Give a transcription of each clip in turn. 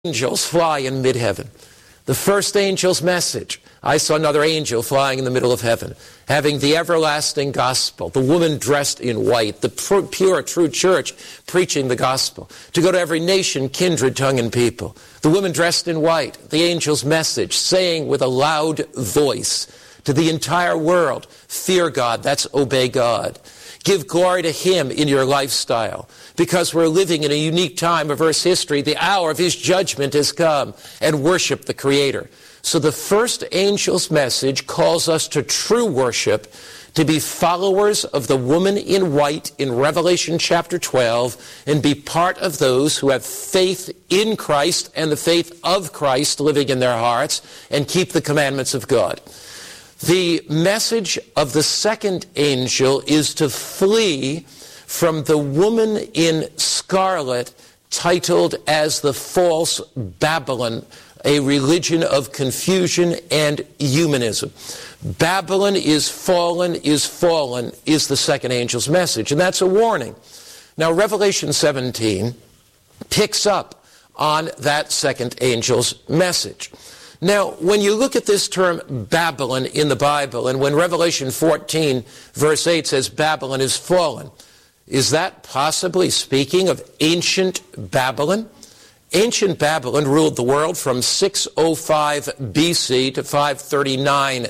Angels fly in mid-heaven. The first angel's message. I saw another angel flying in the middle of heaven, having the everlasting gospel, the woman dressed in white, the pure, true church preaching the gospel, to go to every nation, kindred, tongue, and people. The woman dressed in white, the angel's message, saying with a loud voice to the entire world, fear God, that's obey God. Give glory to Him in your lifestyle, because we're living in a unique time of Earth's history. The hour of His judgment has come, and worship the Creator. So the first angel's message calls us to true worship, to be followers of the woman in white in Revelation chapter 12, and be part of those who have faith in Christ and the faith of Christ living in their hearts, and keep the commandments of God. The message of the second angel is to flee from the woman in scarlet, titled as the false Babylon, a religion of confusion and humanism. Babylon is fallen, is the second angel's message, and that's a warning. Now, Revelation 17 picks up on that second angel's message. Now, when you look at this term Babylon in the Bible, and when Revelation 14, verse 8 says Babylon is fallen, is that possibly speaking of ancient Babylon? Ancient Babylon ruled the world from 605 BC to 539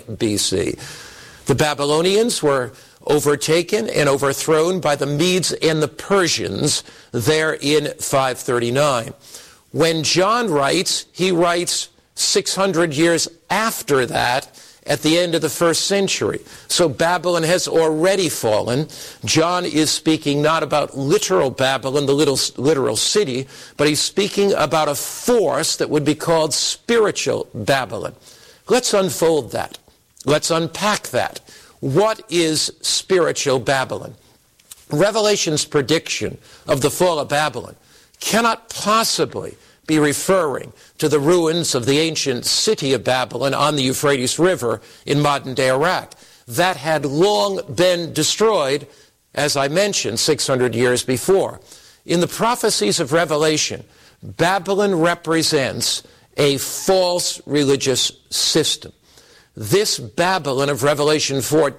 BC. The Babylonians were overtaken and overthrown by the Medes and the Persians there in 539. When John writes, he writes 600 years after that, at the end of the first century. So Babylon has already fallen. John is speaking not about literal Babylon, the literal city, but he's speaking about a force that would be called spiritual Babylon. Let's unfold that. Let's unpack that. What is spiritual Babylon? Revelation's prediction of the fall of Babylon cannot possibly be referring to the ruins of the ancient city of Babylon on the Euphrates River in modern-day Iraq. That had long been destroyed, as I mentioned, 600 years before. In the prophecies of Revelation, Babylon represents a false religious system. This Babylon of Revelation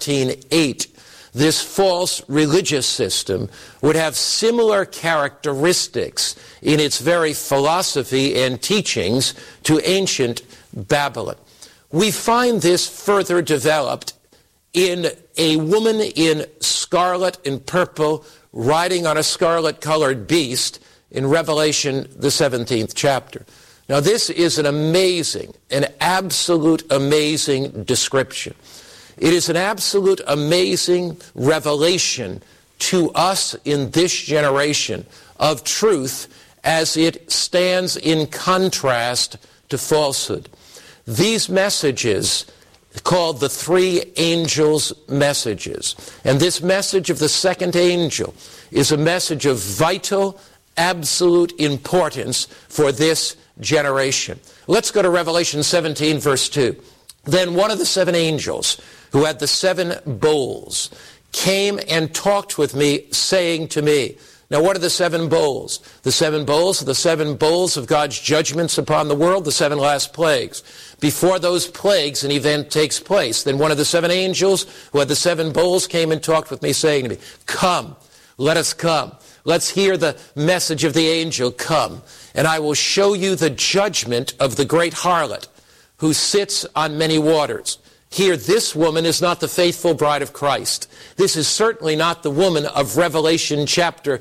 14:8, this false religious system, would have similar characteristics in its very philosophy and teachings to ancient Babylon. We find this further developed in a woman in scarlet and purple riding on a scarlet-colored beast in Revelation, the 17th chapter. Now, this is an amazing, an absolute amazing description. It is an absolute amazing revelation to us in this generation of truth as it stands in contrast to falsehood. These messages, called the three angels' messages, and this message of the second angel is a message of vital, absolute importance for this generation. Let's go to Revelation 17, verse 2. Then one of the seven angels, who had the seven bowls, came and talked with me, saying to me. Now, what are the seven bowls? The seven bowls are the seven bowls of God's judgments upon the world, the seven last plagues. Before those plagues, an event takes place. Then one of the seven angels, who had the seven bowls, came and talked with me, saying to me, come, let us come. Let's hear the message of the angel, come, and I will show you the judgment of the great harlot, who sits on many waters. Here, this woman is not the faithful bride of Christ. This is certainly not the woman of Revelation chapter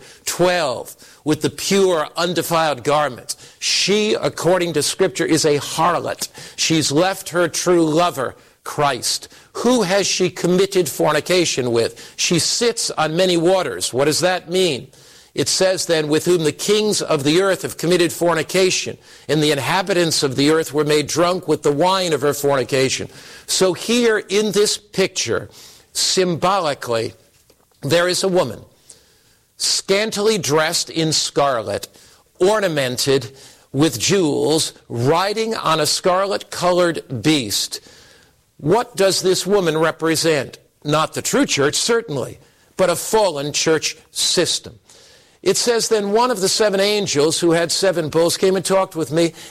12 with the pure, undefiled garments. She, according to Scripture, is a harlot. She's left her true lover, Christ. Who has she committed fornication with? She sits on many waters. What does that mean? It says then, with whom the kings of the earth have committed fornication, and the inhabitants of the earth were made drunk with the wine of her fornication. So here in this picture, symbolically, there is a woman, scantily dressed in scarlet, ornamented with jewels, riding on a scarlet-colored beast. What does this woman represent? Not the true church, certainly, but a fallen church system. It says, then one of the 7 angels who had 7 bowls came and talked with me,